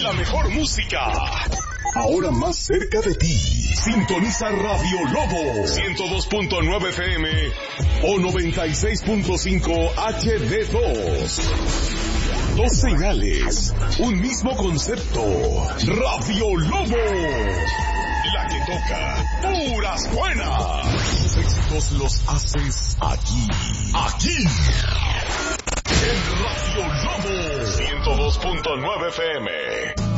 la mejor música. Ahora más cerca de ti. Sintoniza Radio Lobo 102.9 FM o 96.5 HD2. Dos señales, un mismo concepto. Radio Lobo, la que toca puras buenas. Tus éxitos los haces aquí. En Radio Lobo 102.9 FM.